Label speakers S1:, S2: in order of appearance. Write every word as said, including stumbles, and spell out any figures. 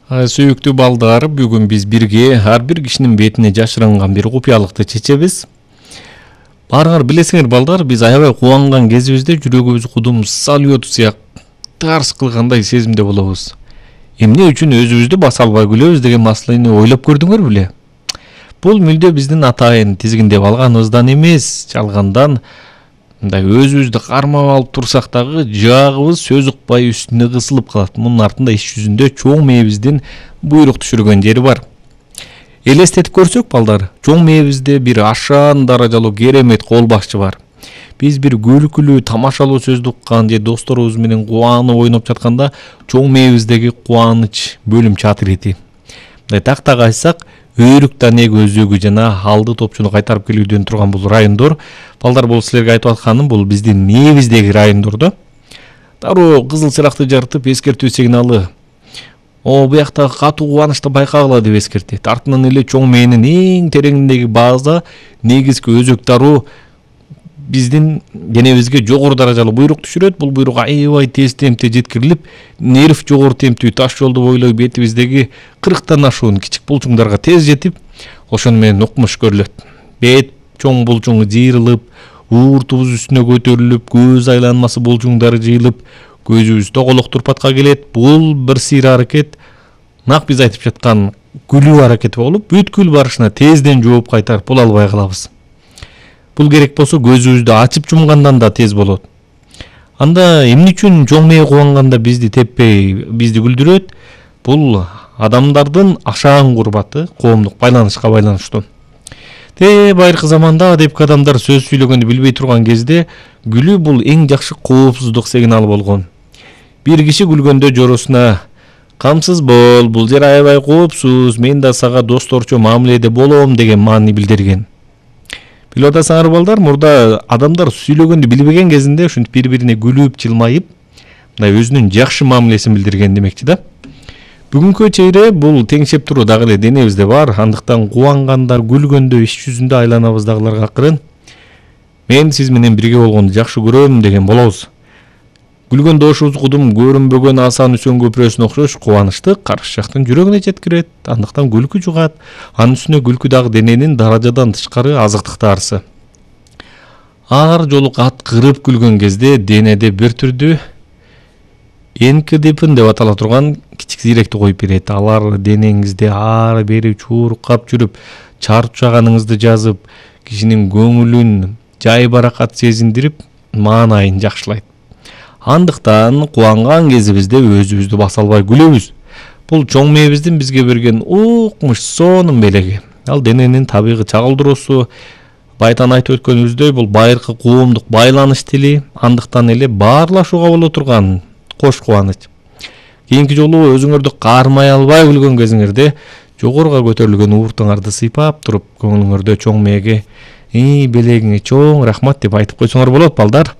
S1: Ай, сүйүктүү балдар, бүгүн биз бирге ар бир кишинин бетине жашырынган бир купуялыкты чечебиз. Баарыңар билесиңер балдар, биз аябай кубанган кезибизде жүрөгүбүз кудум салют сыяк тарс кылгандай сезимде болобуз. Эмне үчүн өзүбүздү баса албай күлөбүз деген маселени ойлоп көрдүңөр беле? Бул мүлдө биздин атайын тизгиндеп алганыбыздан эмес, жалгандан мындай өзүбүздү кармап алып турсак дагы жаагыбыз сөз укпай үстүнө кысылып калат. Мунун артында иш жүзүндө чоң мээбиздин буйрук түшүргөн жери бар. Элестетип көрсөк балдар, чоң мээбизде бир ашаан даражалуу керемет кол башчы бар. Биз бир күлкүлүү, тамашалуу сөздү уккан же досторубуз менен кубанып ойноп жатканда чоң мээбиздеги кубаныч бөлүм чатыр эти. Мындай тактак айтсак, Өрүк Дане көзөгү жана алды топчуну кайтарып келүүдөн турган бул райондор, балдар бул силерге айтып атканым, бул биздин мээбиздеги райондор да. Дароо кызыл чыракты жарытып эскертүү сигналы. О, буякта катуу кубанычты байкагыла деп эскертет. Артынан эле чоң мээнин эң тереңиндеги база негизги өзөк дароо биздин денебизге жогору даражалуу буйрук түшүрөт. Бул буйрук аябай тез темпте жеткирилип, нерв жогору темптүү таш жолду бойлой бетибиздеги кырктан ашуун кичик булчуңдарга тез жетип, ошону менен укмуш көрүлөт. Бет чоң булчуңу жыйрылып, ууртубуз үстүнө көтөрүлүп, көз айланмасы булчуңдары жыйылып, көзүбүз тоголок турпатка келет. Бул бир сыйра аракет нак биз айтып жаткан күлүү аракети болуп, бүткүл барышына тезден жооп кайтарып боло албай калабыз. Бул керек болсо көзүбүздү ачып жумгандан да тез болот. Анда эмне үчүн чоң мээ кубанганда бизди теппей, бизди күлдүрөт? Бул адамдардын ашаан курбаты, коомдук байланышка байланыштуу. Те байыркы заманда адепки адамдар сөз сүйлөгөндү билбей турган кезде күлүү бул эң жакшы коопсуздук сигналы болгон. Бир киши күлгөндө жоросуна "Камсыз бол, бул жер аябай коопсуз, мен да сага досторчо мамиледе болом" деген маани билдирген. Билип атасыңар балдар, мурда адамдар сүйлөгөндү билбеген кезинде ушинтип бири-бирине күлүп, жылмайып, мындай өзүнүн жакшы мамилесин билдирген демекчи да. Бүгүнкү чейре бул теңшеп туруу дагы эле денебизде бар. Андыктан кубангандар күлгөндө иш жүзүндө айланабыздагыларга акырын "Мен сиз менен бирге болгонду жакшы көрөм" деген болобуз. Күлгөн дошубуз кудум көрүнбөгөн асан үсөн көпүрөсүнө окшош кубанычты каршы жактын жүрөгүнө жеткирет. Андыктан күлкү жугат. Анын үстүнө күлкү дагы дененин даражадан тышкары азыктыктаарысы. Ар жолу каткырып күлгөн кезде денеде бир түрдүү энкидипин деп атала турган кичик зиректи коюп берет. Алар денеңизде ары бери чуркап жүрүп, чарчаганыңызды жазып, кишинин көңүлүн жай баракат сезиндирип, маанайын жакшылайт. Андыктан кубанган кезибизде өзүбүздү баса албай күлөбүз. Бул чоң мээбиздин бизге берген укмуш сонун белеги. Ал дененин табигый чагылдыруусу. Байтан айтып өткөнүбүздөй, бул байыркы коомдук байланыш тили, андыктан эле баарлашууга боло турган кош кубаныч. Кийинки жолу өзүңөрдү кармай албай күлгөн кезиңерде жогоруга көтөрүлгөн ууртуңарды сыйпап туруп, көңүлүңөрдө чоң мээге "И белегиңе чоң рахмат" деп айтып койсоңор болот балдар.